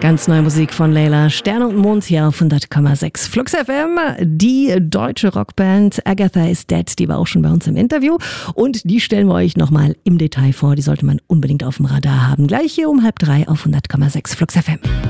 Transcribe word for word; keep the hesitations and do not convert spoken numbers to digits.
Ganz neue Musik von Layla. Sterne und Mond hier auf hundert Komma sechs Flux F M. Die deutsche Rockband Agatha is Dead, die war auch schon bei uns im Interview. Und die stellen wir euch nochmal im Detail vor. Die sollte man unbedingt auf dem Radar haben. Gleich hier um halb drei auf hundert Komma sechs Flux F M.